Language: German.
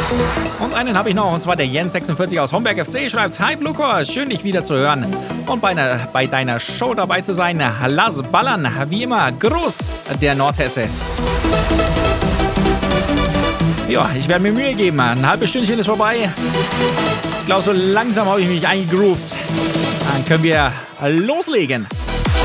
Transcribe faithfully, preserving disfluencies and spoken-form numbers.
Und einen habe ich noch, und zwar der Jens sechsundvierzig aus Homberg F C schreibt: Hi Blukor, schön dich wieder zu hören und bei, einer, bei deiner Show dabei zu sein. Lass ballern, wie immer, Gruß, der Nordhesse. Ja, ich werde mir Mühe geben, ein halbes Stündchen ist vorbei. Ich glaube, so langsam habe ich mich eingegroovt. Dann können wir loslegen.